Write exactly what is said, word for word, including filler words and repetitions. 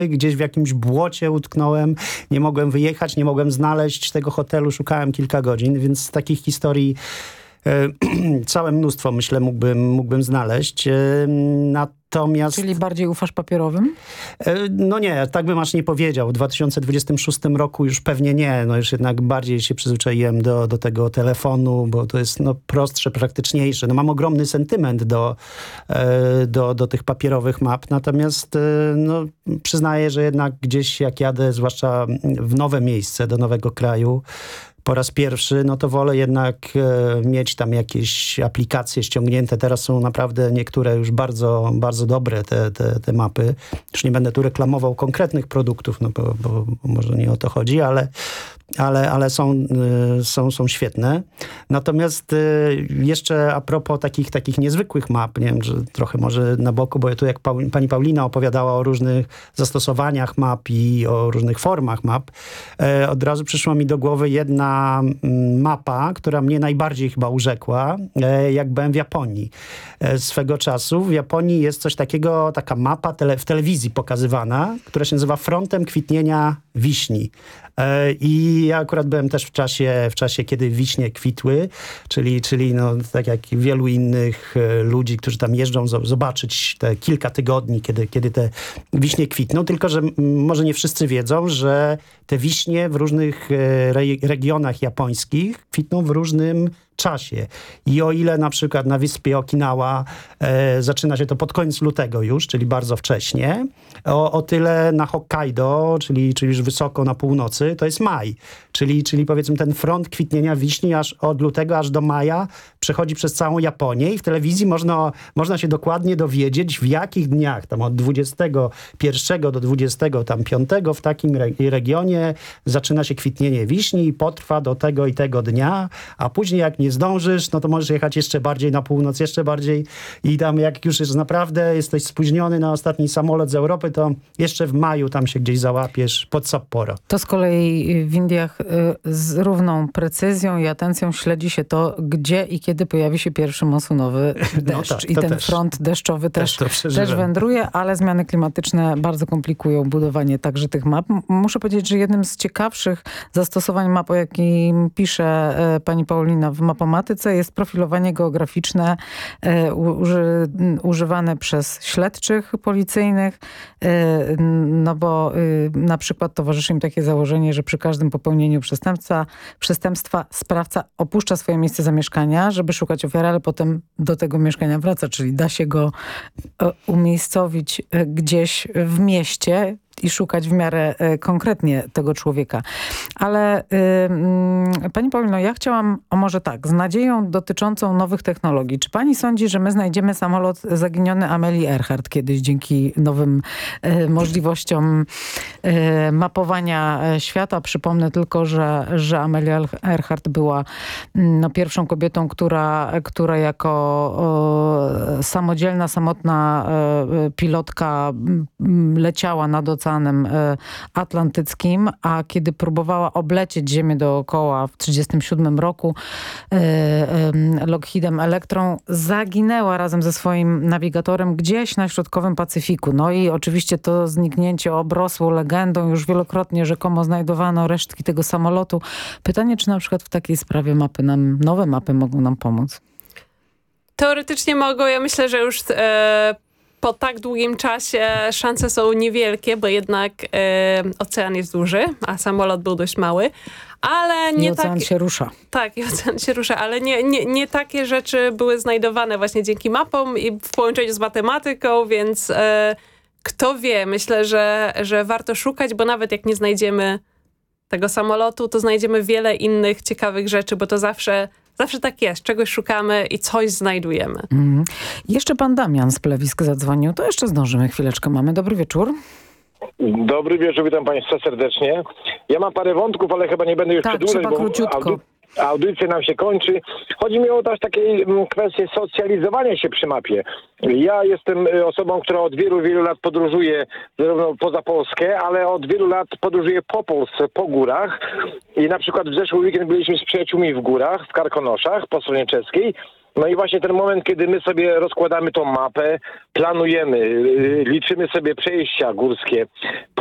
gdzieś w jakimś błocie utknąłem, nie mogłem wyjechać, nie mogłem znaleźć tego hotelu, szukałem kilka godzin, więc takich historii całe mnóstwo, myślę, mógłbym, mógłbym znaleźć. Natomiast... Czyli bardziej ufasz papierowym? No nie, tak bym aż nie powiedział. W dwa tysiące dwudziestym szóstym roku już pewnie nie. No już jednak bardziej się przyzwyczaiłem do, do tego telefonu, bo to jest no, prostsze, praktyczniejsze. No mam ogromny sentyment do, do, do tych papierowych map, natomiast no, przyznaję, że jednak gdzieś jak jadę, zwłaszcza w nowe miejsce, do nowego kraju, po raz pierwszy, no to wolę jednak e, mieć tam jakieś aplikacje ściągnięte. Teraz są naprawdę niektóre już bardzo, bardzo dobre te, te, te mapy. Już nie będę tu reklamował konkretnych produktów, no bo, bo, bo może nie o to chodzi, ale, ale, ale są, y, są, są świetne. Natomiast y, jeszcze a propos takich, takich niezwykłych map, nie wiem, że trochę może na boku, bo ja tu jak Paul, pani Paulina opowiadała o różnych zastosowaniach map i o różnych formach map, y, od razu przyszła mi do głowy jedna mapa, która mnie najbardziej chyba urzekła, jak byłem w Japonii. Swego czasu w Japonii jest coś takiego, taka mapa tele, w telewizji pokazywana, która się nazywa Frontem Kwitnienia Wiśni. I ja akurat byłem też w czasie, w czasie kiedy wiśnie kwitły, czyli, czyli no, tak jak wielu innych ludzi, którzy tam jeżdżą zobaczyć te kilka tygodni, kiedy, kiedy te wiśnie kwitną, tylko że może nie wszyscy wiedzą, że te wiśnie w różnych re regionach japońskich kwitną w różnym czasie. I o ile na przykład na wyspie Okinawa e, zaczyna się to pod koniec lutego już, czyli bardzo wcześnie, o, o tyle na Hokkaido, czyli, czyli już wysoko na północy, to jest maj. Czyli, czyli powiedzmy ten front kwitnienia wiśni aż od lutego aż do maja przechodzi przez całą Japonię i w telewizji można, można się dokładnie dowiedzieć, w jakich dniach, tam od dwudziestego pierwszego do dwudziestego piątego w takim re regionie zaczyna się kwitnienie wiśni i potrwa do tego i tego dnia, a później jak nie zdążysz, no to możesz jechać jeszcze bardziej na północ, jeszcze bardziej i tam jak już jest naprawdę, jesteś spóźniony na ostatni samolot z Europy, to jeszcze w maju tam się gdzieś załapiesz pod Sapporo. To z kolei w Indiach y, z równą precyzją i atencją śledzi się to, gdzie i kiedy pojawi się pierwszy monsunowy deszcz. No tak, i ten też. front deszczowy też, też, też wędruje, ale zmiany klimatyczne bardzo komplikują budowanie także tych map. Muszę powiedzieć, że jednym z ciekawszych zastosowań map, o jakim pisze y, pani Paulina w Mapomatyce, jest profilowanie geograficzne e, uży, używane przez śledczych policyjnych, e, no bo e, na przykład towarzyszy im takie założenie, że przy każdym popełnieniu przestępstwa, przestępstwa sprawca opuszcza swoje miejsce zamieszkania, żeby szukać ofiary, ale potem do tego mieszkania wraca, czyli da się go e, umiejscowić e, gdzieś w mieście i szukać w miarę e, konkretnie tego człowieka. Ale y, y, pani Paulino, ja chciałam, o może tak, z nadzieją dotyczącą nowych technologii. Czy pani sądzi, że my znajdziemy samolot zaginiony Amelii Earhart kiedyś dzięki nowym y, możliwościom y, mapowania świata? Przypomnę tylko, że, że Amelia Earhart była no, pierwszą kobietą, która, która jako o, samodzielna, samotna y, pilotka y, leciała nad oceanem atlantyckim, a kiedy próbowała oblecieć Ziemię dookoła w tysiąc dziewięćset trzydziestym siódmym roku Lockheedem Electrą, zaginęła razem ze swoim nawigatorem gdzieś na środkowym Pacyfiku. No i oczywiście to zniknięcie obrosło legendą. Już wielokrotnie rzekomo znajdowano resztki tego samolotu. Pytanie, czy na przykład w takiej sprawie mapy nam, nowe mapy mogą nam pomóc? Teoretycznie mogą. Ja myślę, że już e po tak długim czasie szanse są niewielkie, bo jednak e, ocean jest duży, a samolot był dość mały. Ale nie I ocean tak, się rusza. Tak, i ocean się rusza, ale nie, nie, nie takie rzeczy były znajdowane właśnie dzięki mapom i w połączeniu z matematyką, więc e, kto wie, myślę, że, że warto szukać, bo nawet jak nie znajdziemy tego samolotu, to znajdziemy wiele innych ciekawych rzeczy, bo to zawsze... Zawsze tak jest. Czegoś szukamy i coś znajdujemy. Mm. Jeszcze pan Damian z Plewisk zadzwonił. To jeszcze zdążymy. Chwileczkę mamy. Dobry wieczór. Dobry wieczór, witam państwa serdecznie. Ja mam parę wątków, ale chyba nie będę już tak, przedłużać, bo audy audycja nam się kończy. Chodzi mi o też takiej kwestię socjalizowania się przy mapie. Ja jestem osobą, która od wielu, wielu lat podróżuje zarówno poza Polskę, ale od wielu lat podróżuję po Polsce, po górach. I na przykład w zeszły weekend byliśmy z przyjaciółmi w górach, w Karkonoszach, po stronie czeskiej. No i właśnie ten moment, kiedy my sobie rozkładamy tą mapę, planujemy, liczymy sobie przejścia górskie,